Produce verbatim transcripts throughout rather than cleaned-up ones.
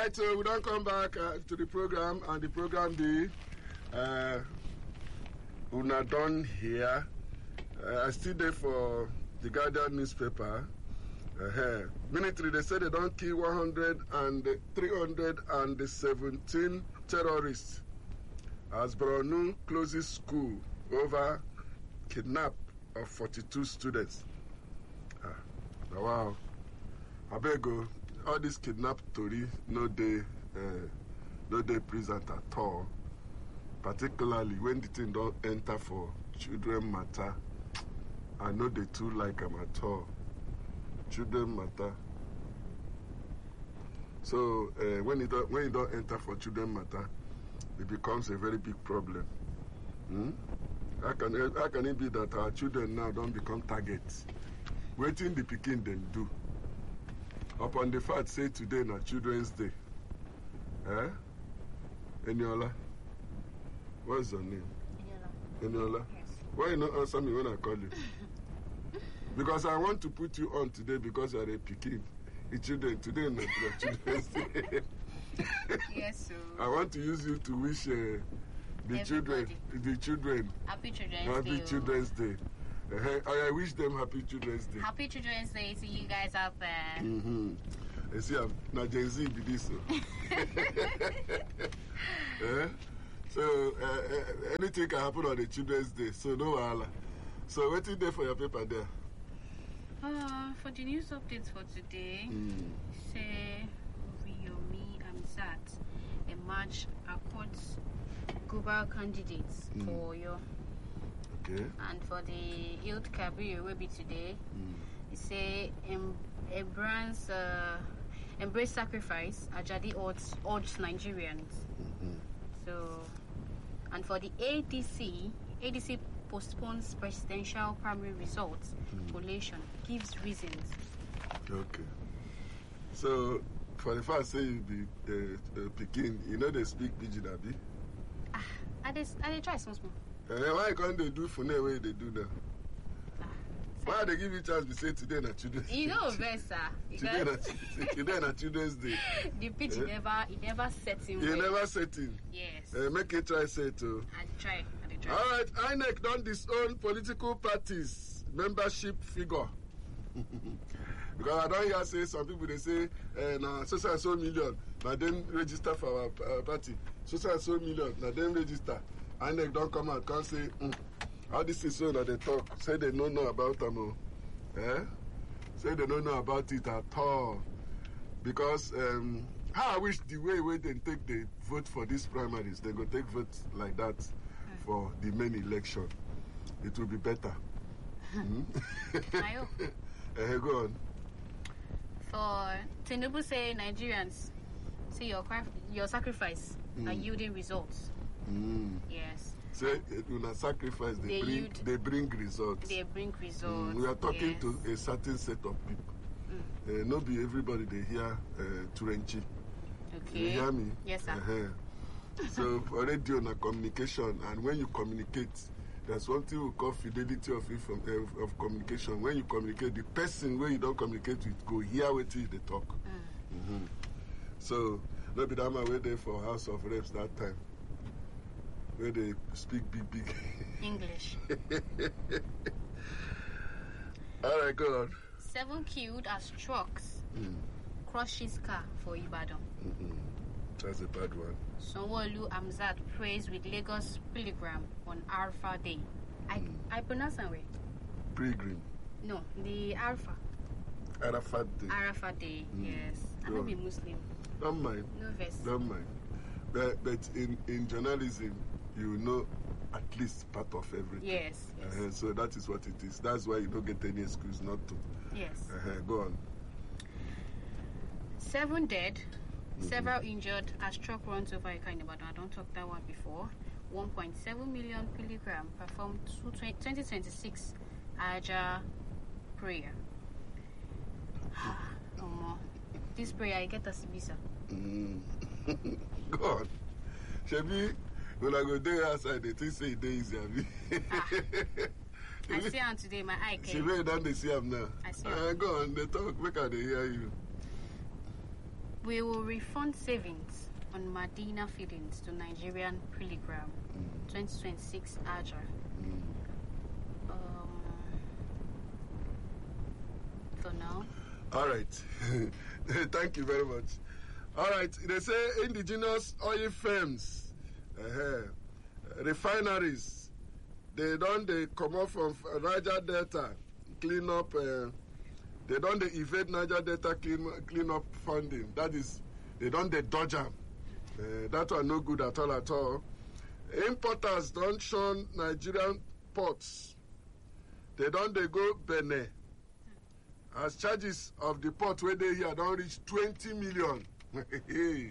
right, so we don't come back uh, to the program, and the program be uh, una done here. Uh, I still there for the Guardian newspaper. Uh-huh. Military, they said they don't kill one hundred and three hundred seventeen terrorists as Borno closes school over kidnap of forty-two students. Ah, wow. I beg you, all this kidnap story, no day, uh, no day present at all. Particularly when the thing don't enter for children matter. I know they too like them at all. Children matter. So uh, when it don't, when it don't enter for children matter, it becomes a very big problem. Hmm? How can it, how can it be that our children now don't become targets? Waiting the Peking them do. Upon the fact, say today na Children's Day. Eh? Eniola? What's your name? Eniola. Eniola? Yes. Why you not answer me when I call you? Because I want to put you on today because you are a Peking. The children, today na Children's Day. Yes, sir. I want to use you to wish uh, the Everybody. children, the children, Happy Children's Happy Day. Children's Day. Uh-huh. I wish them Happy Children's Day. Happy Children's Day to you guys out there. Mm-hmm. You see, I'm not Gen Z, be this. So, uh, so uh, uh, anything can happen on the Children's Day, so no wahala. So, what's in there for your paper there? Uh, for the news updates for today, Mm. say Yomi Amzat emerged accords global candidates Mm. for your. Okay. And for the Youth Kabir will be today, Mm. it say em, embrace, uh, embrace sacrifice. Ajadi odds odds Nigerians. Mm-hmm. So, and for the A D C, A D C postpones presidential primary results. Mm. Collation gives reasons. Okay. So, for the fact say you be uh, uh, Peking, you know they speak Pidgin, abi? Ah, I just I try small small. Uh, why can't they do for the way they do now? Ah, Why they give you chance to say today na Children's Day? you know, Versa. Today na, today na Children's Day. The pitch Eh? never it never sets in. You well. never set in. Yes. Uh, make it try say it too. I try. I try. All right, I N E C don't disown political parties membership figure. Because I don't hear say some people they say uh, na so and so million na them register for our uh, party. So and so million na them register. I N E C don't come out can't say mm, all this is so that they talk. Say they don't know about them. Eh? Say they don't know about it at all. Because um, how I wish the way where they take the vote for these primaries, they go take votes like that for the main election. It will be better. Hmm? I hope. Uh, go on. For Tinubu say Nigerians, see your craft, your sacrifice Mm. are yielding results. Mm. Yes. Say when a sacrifice, they, They bring yield- they bring results. They bring results. Mm, we are talking yes. to a certain set of people. Mm. Uh, not be everybody they hear uh, Turenchi. Okay. You hear me? Yes, sir. Uh-huh. So for radio na communication, and when you communicate, there's one thing we call fidelity of inform, uh, of communication. When you communicate, the person where you don't communicate with go hear what they talk. Mm. Mm-hmm. So no be that man where they for House of Reps that time, where they speak big big English. All right, go on. Seven killed as trucks Mm. crushes car for Ibadan. Mm-mm. That's a bad one. Sanwo-Olu Amzat prays with Lagos pilgrim on Arafah Day. I Mm. I pronounce that way. Pilgrim. No, the Arafah. Arafat Day. Arafah Day. Mm. Yes. I Go don't on. be Muslim. Don't mind. No verse. Don't mind. But, but in, in journalism, you know at least part of everything. Yes. Yes. Uh-huh, so that is what it is. That's why you don't get any excuse not to. Yes. Uh-huh, go on. Seven dead, Mm-hmm. several injured as truck runs over a car in Ibadan. I don't talk that one before. one point seven million pilgrim performed twenty twenty-six Aja prayer. Oh, this prayer, I get a visa. Mm. Go on. Shebi, when I go there outside, they think say it is easy. Ah. I see him today, my eye She came. very done they see him now. I see Uh, him. go on, they talk, make how they hear you. We will refund savings on Medina feedings to Nigerian pilgrim. Mm. twenty twenty-six Aja. Mm. Um, for now. All right. Thank you very much. All right. They say indigenous oil firms, uh, refineries, they don't they come up from Niger Delta, clean up. Uh, they don't they evade Niger Delta clean clean up funding. That is, they don't they dodge them. Uh, that one no good at all at all. Importers don't shun Nigerian ports. They don't they go Benin. As charges of the port where they here don't reach twenty million. Hey.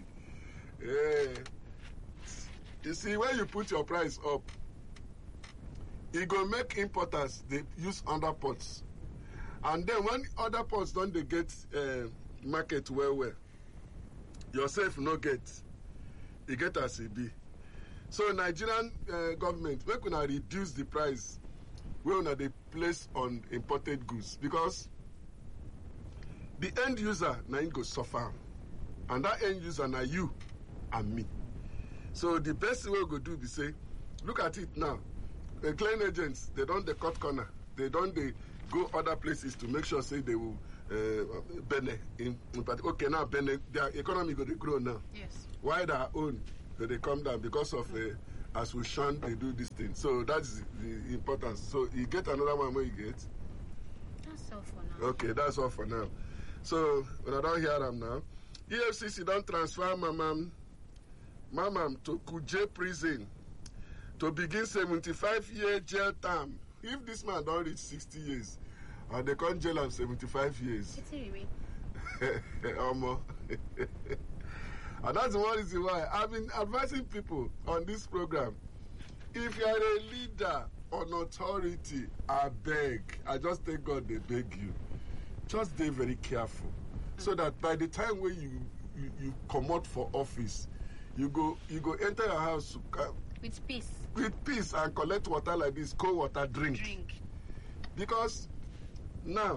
You see, when you put your price up, it go make importers they use other ports. And then when other ports don't they get uh, market well well, yourself no get, you get as it be. So Nigerian uh, government, we gonna reduce the price we gonna they place on imported goods, because the end user na him go suffer, and that end user na you and me. So the best way we go do be say, look at it now. The clean agents, they don't they cut corner. They don't they go other places to make sure say they will uh, Benin in, in particular. Okay, now Benin, their economy go to grow now. Yes. Why their own go they come down because of uh, as we shun they do this thing. So that's the, the importance. So you get another one where you get. That's all for now. Okay, that's all for now. So when I don't hear them now, E F C C don't transfer Mamam, Mamam to Kuje prison to begin seventy-five year jail term. If this man don't reach sixty years, and they can't jail him seventy-five years. It's a remain. Omo. And that's one reason why I've been advising people on this program. If you are a leader on authority, I beg, I just thank God they beg you. Just be very careful, mm-hmm. so that by the time when you, you, you come out for office, you go you go enter your house uh, with peace. With peace and collect water like this, cold water, drink. Drink. Because now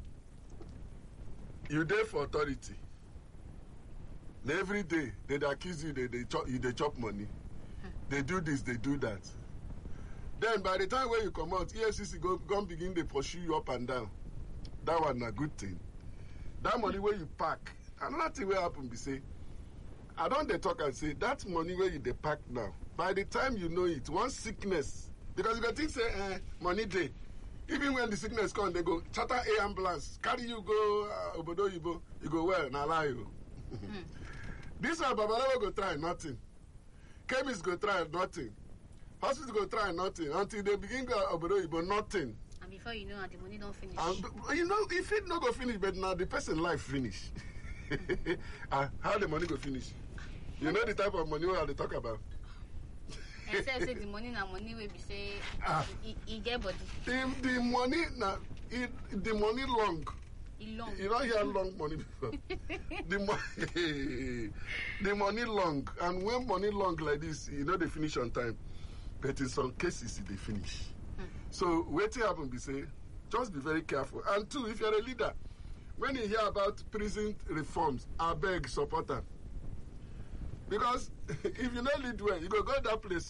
you there for authority. Every day they, they accuse you, they they chop, you they chop money. Hmm. They do this, they do that. Then by the time when you come out, E F C C go go begin they pursue you up and down. That one a good thing. That money where you pack, another thing will happen be say, I don't they talk and say that money where you they pack now. By the time you know it, one sickness, because you can think say eh, money day. Even when the sickness come, they go charter a ambulance, carry you go uh, obodo yibo, you go well, na lie you. mm. This one Babalawo go try nothing. Chemist go try nothing. Hospital go try nothing until they begin go obodo yibo nothing. And before you know, the money don't finish. And, you know, if it not go finish, but now the person life finish. uh, how the money go finish? You know the type of money we are talk about. And say, say the money now money will be say ah. he, he get body. If the money now, it the money long. It long. You don't hear long money before. the money, the money long, and when money long like this, you know they finish on time. But in some cases, they finish. So, waiting happen, be say, just be very careful. And two, if you're a leader, when you hear about prison reforms, I beg, support them. Because if you don't lead well, you go go that place.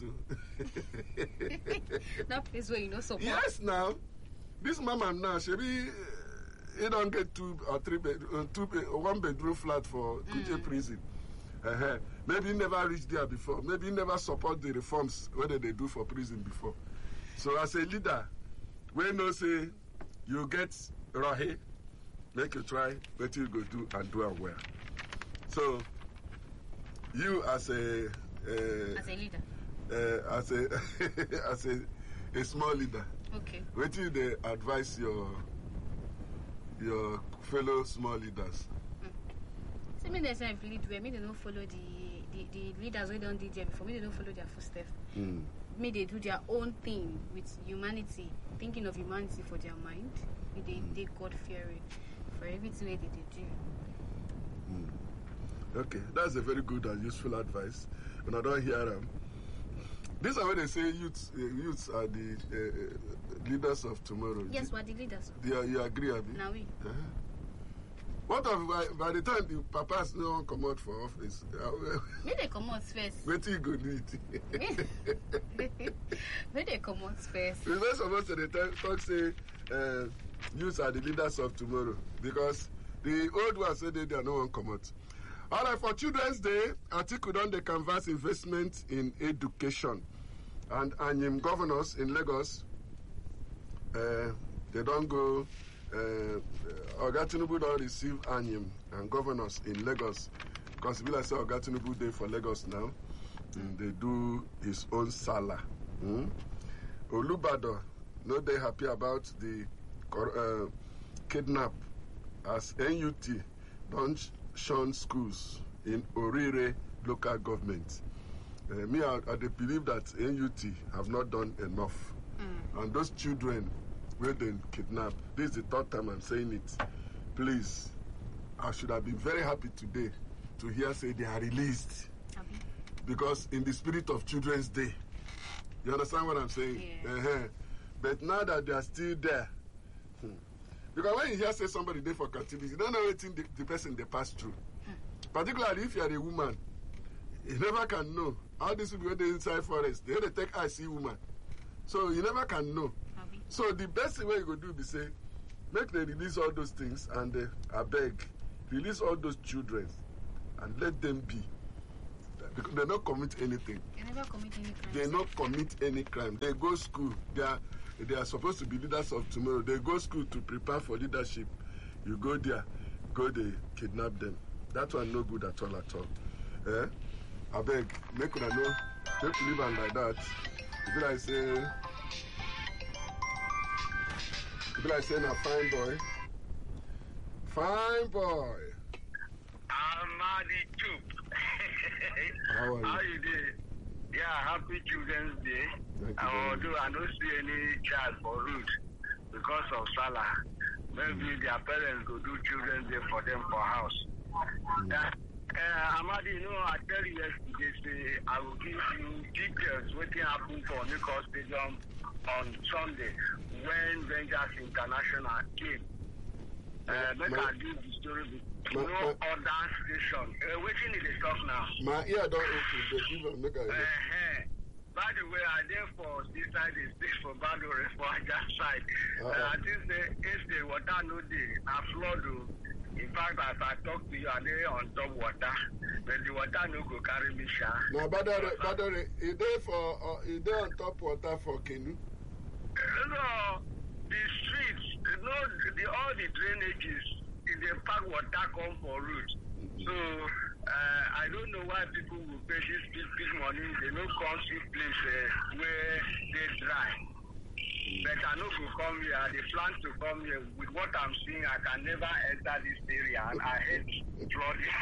That place where you know support. Yes, now, this mama now, she be, he don't get two or three bed, uh, two bed, one bedroom flat for Kuje mm. prison. Uh-huh. Maybe he never reached there before. Maybe he never support the reforms whether they do for prison before. So as a leader, when you say you get Rahe, make you try what you go do and do it well. So you as a uh, as a leader, uh, as a as a, a small leader, okay, what you they advise your your fellow small leaders? Mm. So me they say if lead well, me they don't follow the the, the leaders we don't did there before. Me they don't follow their footsteps. Mm. Me they do their own thing with humanity, thinking of humanity for their mind. Me they mm. they God fearing for everything they, they do. Mm. Okay, that's a very good and useful advice. When I don't hear them, um, this is why they say youths, uh, youths are the uh, uh, leaders of tomorrow. Yes, we're the leaders. Yeah, you agree, Abi? Now we. Uh-huh. What of by, by the time the papas no one come out for office? May they come out first. Wait till you go do it. May they come out first. We're not supposed to the time talk say uh, youths are the leaders of tomorrow because the old ones say they, they are no one come out. All right, for Children's Day, Atiku don dey canvass investment in education, and Anyim governors in Lagos, uh, they don't go. Uh, Oga Tinubu don receive Anyim and governors in Lagos because we like say Oga Tinubu dey for Lagos now, and they do his own sala. Hmm? Olubado no dey happy about the uh, kidnap as N U T don shun schools in Orire local government. Uh, me, I, I believe that N U T have not done enough, mm. and those children where they kidnap. This is the third time I'm saying it. Please, I should have been very happy today to hear say they are released. Okay. Because in the spirit of Children's Day, you understand what I'm saying? Yeah. Uh-huh. But now that they are still there, hmm. because when you hear say somebody there for captivity, you don't know anything the, the person they pass through. Hmm. Particularly if you are a woman, you never can know. All these people when they inside forest, they they take I see woman. So you never can know. So the best thing what you go do is say, make them release all those things and uh, I beg, release all those children and let them be. Because they not commit anything. They never commit any crime. They not commit any crime. They go school. They are they are supposed to be leaders of tomorrow. They go school to prepare for leadership. You go there, go they kidnap them. That one no good at all at all. Eh? I beg, make una know, make you live on like that. If I say People are saying a fine boy. Fine boy. Amadi Chup. How are you? How you doing? Yeah, happy Children's Day. Although I don't see any child for root because of Salah. Maybe mm. their parents go do Children's Day for them for house. Mm. Uh, uh, Amadi, you know, I tell you yesterday, say, I will give you details what happened for Nicole Stadium on Sunday when Rangers International came. Uh, make I give the story with no my, other station. Uh, waiting in the talk now. My ear don't open, but give them, make I hear. Uh-huh. By the way, I there for this side is this for Badore for that side. Uh-huh. Uh, I think the if the water no day, I flood. In fact, as I talk to you, I dey on top water. But the water no go carry me, sha. Now, Badore, Badore, is there for uh, is there on top water for Kenu? No, the streets, you know, the, all the drainages, in the park water come for root. So, uh, I don't know why people will pay this big, big money. They no come see place uh, where they dry. But I know go come here, they plan to come here. With what I'm seeing, I can never enter this area, and I hate flooding.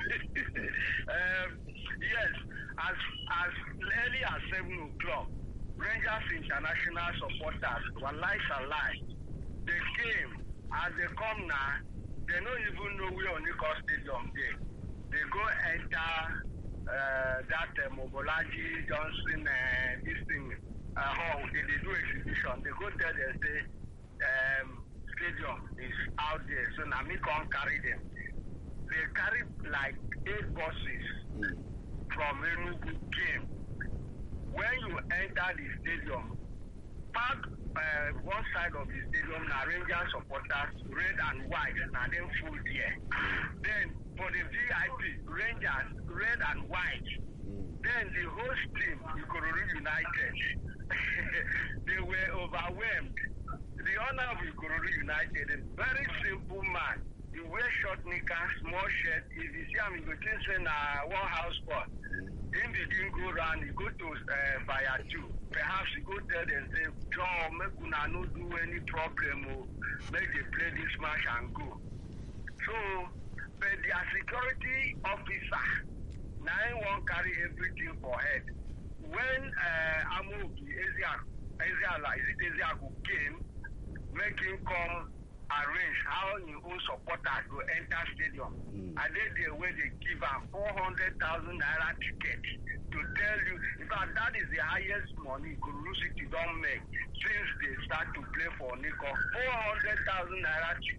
um, yes, as, as early as seven o'clock, Rangers International supporters were lies and lies. They came, as they come now, they don't even know where Nicole Stadium is. They go enter uh, that uh, Mobolaji Johnson, uh, this thing, uh, hall, they, they do exhibition. They go tell them, say, um, stadium is out there, so now me can't carry them. They carry like eight buses from Enugu came. When you enter the stadium, park uh, one side of the stadium, now Rangers supporters, red and white, now them full there. Then for the V I P, Rangers, red and white. Then the host team, Ikorodu United, they were overwhelmed. The owner of Ikorodu United, a very simple man. He wear short knickers, small shirt. If you see him, you go think say na one house spot. Then they didn't go round, he go to uh, Via two. Perhaps he go tell them, say, John, make una no do any problem, oh, make they play this match and go. So, but their security officer, now he won't carry everything for head. When uh, Amobi, Ezeala, is it Ezeaku came, make him come arrange how your own supporters go enter stadium. Mm. And then the way they give a four hundred thousand naira ticket to tell you, in fact, that is the highest money Ikorodu City don't make since they start to play for Nico. four hundred thousand naira ticket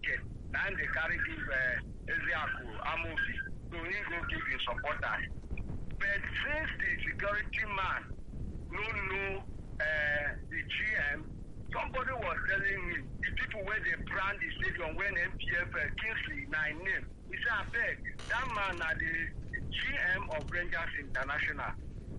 Now they carry give uh, Ezeaku Amobi. So he go give his supporters. But since the security man no know uh, the G M, somebody was telling me the people where they brand the stadium when M P F uh, Kingsley nine name. He said, I beg, that man are the G M of Rangers International.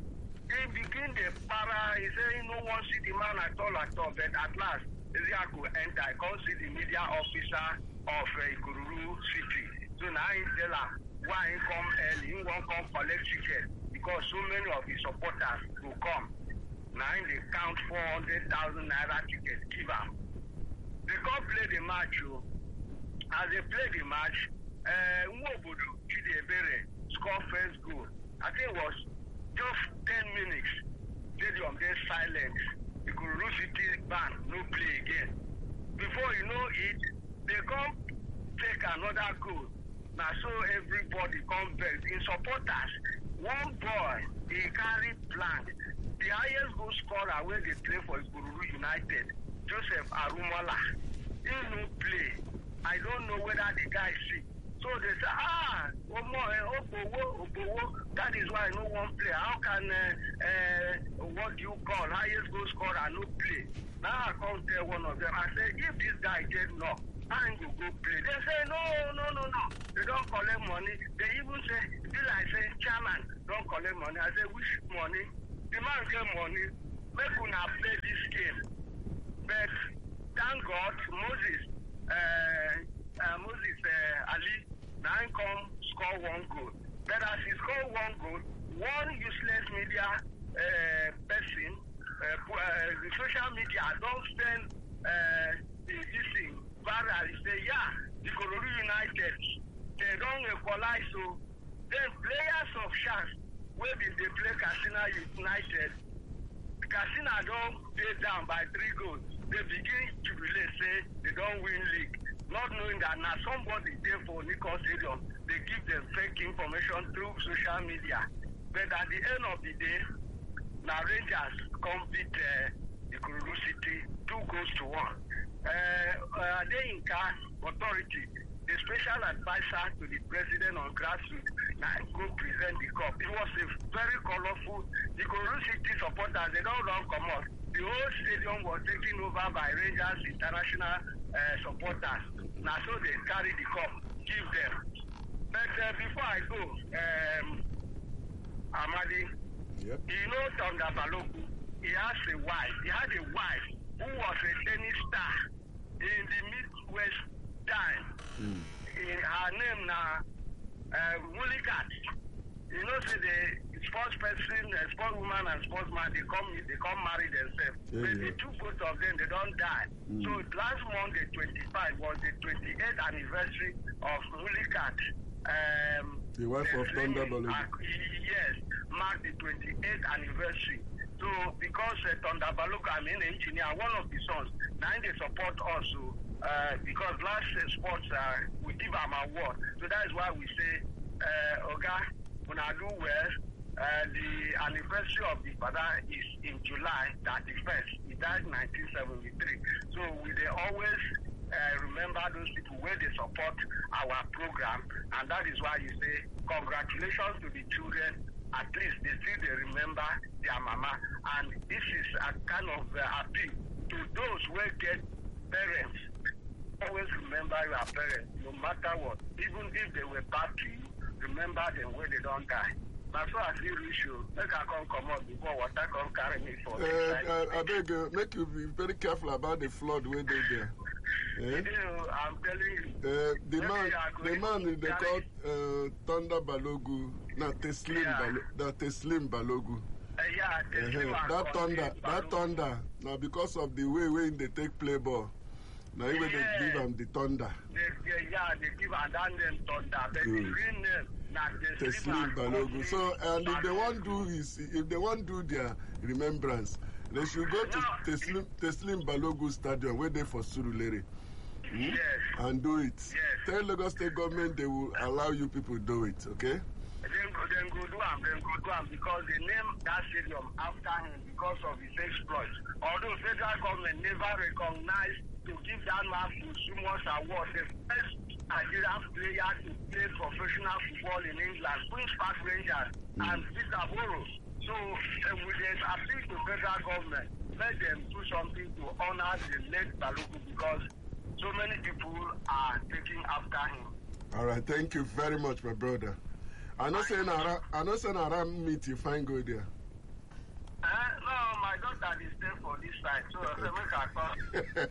He begin the para, he said he no one see the man at all at all, but at last, Ezeaku enter, I can't see the media officer of uh, Ikururu City. So now he tell her why he come early, he won't come collect ticket because so many of his supporters will come. Now they count four hundred thousand naira tickets, give them. They come play the match, oh. As they play the match, uh, Nwobodo Chidebere score first goal. I think it was just ten minutes. Stadium they silent. The Ikururu City band no play again. Before you know it, they come take another goal. Now so everybody come back. In supporters, one boy he carry blank. The highest goal scorer when they play for Ikururu United, Joseph Arumola, he no play. I don't know whether the guy see. So they say, ah, Omo, Obowo, Obowo, that is why no one play. How can, uh, uh, what do you call, highest goal scorer no play? Now I come tell one of them, I say, if this guy get knocked, I ain't go go play. They say, no, no, no, no. They don't collect money. They even say, be like say, chairman, don't collect money. I say, which money? The man get money. Make una play this game. But thank God, Moses, uh, uh, Moses uh, Ali, now come score one goal. But as he score one goal, one useless media uh, person, uh, uh, the social media don't send uh, the this thing viral. He say, yeah, the Ikururu United, they don't equalize. So then players of chance, when they play Katsina United, Katsina don't pay down by three goals. They begin to relate, say they don't win league. Not knowing that now somebody there for Nicol Stadium, they give them fake information through social media. But at the end of the day, now Rangers come beat uh, Ikururu City two goals to one. Uh, uh, they in car authority, the special advisor to the president on grassroots, now go present the cup. It was a very colorful. The Ikururu City supporters, they don't run come out. The whole stadium was taken over by Rangers International uh, supporters. Now so they carry the cup, give them. But uh, before I go, um, Amadi, yep. You know Thunder Balogu, he has a wife. He had a wife who was a tennis star in the Midwest time. Mm. In her name now, uh, Mulligat. You know, say the sports person, uh, sports woman and sportsman, they come, they come marry themselves. Yeah, but yeah. the two both of them, they don't die. Mm. So last Monday, twenty-five, was the twenty-eighth anniversary of Mulligat. Um, the wife of Thunder Balogu. Uh, yes, marked the twenty-eighth anniversary. So because uh, Thunder Balogu, I mean, engineer, one of the sons, now they support us. Uh, because last uh, sports, uh, we give them award. So that is why we say, uh, Oga, when I do well, uh, the anniversary of the father is in July thirty-first. He died in nineteen seventy-three. So we they always uh, remember those people where they support our program. And that is why you say, congratulations to the children. At least they still they remember their mama. And this is a kind of uh, appeal to those who get parents. Always remember your parents, no matter what. Even if they were bad to you, remember them when they don't die. That's why I feel we should make I come come up before water come carry me for uh, uh, I beg uh, make you be very careful about the flood where they there. Eh? You know, I'm telling you. Uh, the man, the man they call uh, Thunder Balogu, not Teslim yeah. Balogu, that Teslim Balogu. Uh, yeah, Teslim uh, that thunder, that thunder. Now because of the way when they take play ball. Now even yeah. they give them the thunder. They, they, yeah, they give and then them thunder. But the green name, not the Teslim Balogu. So and if they want do is if they want do their remembrance, they should go to Teslim Teslim Balogu Stadium where they for Surulere. Hmm? Yes. And do it. Yes. Tell Lagos State government they will allow you people to do it, okay? Then go, then go do am, then go do am because they name that stadium after him because of his exploits. Although federal government never recognized to give that man Kusumos Award, the first Nigerian player to play professional football in England, Queen's Park Rangers mm. and Peter Borough. So uh, with this appeal to federal government, let them do something to honor the late Balogun because so many people are taking after him. All right, thank you very much, my brother. I know saying I know saying around meet you find go there. Uh, no, my daughter is there for this side, so I say make her come.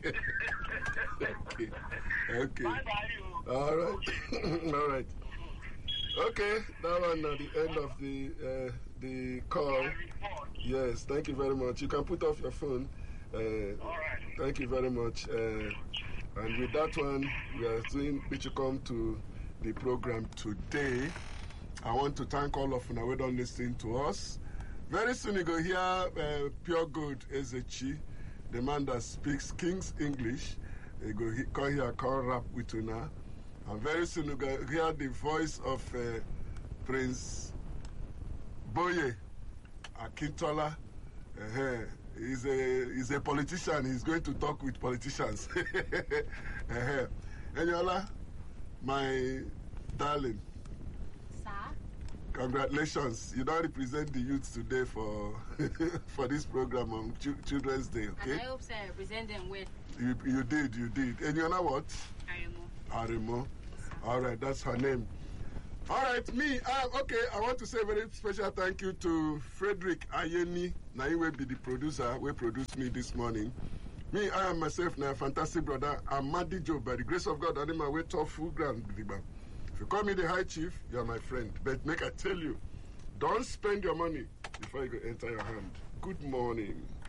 Okay. Okay. Bye bye. All right. All right. Okay, that one at the end of the uh, the call. Yes, thank you very much. You can put off your phone. Uh, All right. Thank you very much. Uh, and with that one, we are doing which you come to the program today. I want to thank all of you who don't listen to us. Very soon you go hear uh, Pure Gold Ezechi, the man that speaks King's English. You go he, come here, come rap with you now. And very soon you go hear the voice of uh, Prince Boye Akintola. Uh, he's, a, he's a politician. He's going to talk with politicians. uh, Eniola, my darling. Sir? Congratulations. You don't represent the youth today for for this program on Ch Children's Day, okay? And I hope so I represent them well. You, you did, you did. And you know what? Aremo. Aremo. All right, that's her name. All right, me, uh, okay, I want to say a very special thank you to Frederick Ayeni. Now he will be the producer who produced me this morning. Me, I am myself now, fantastic brother. I'm Madi Joe. By the grace of God, I'm my way to full ground. If you call me the High Chief, you're my friend. But make I tell you, don't spend your money before you go enter your hand. Good morning.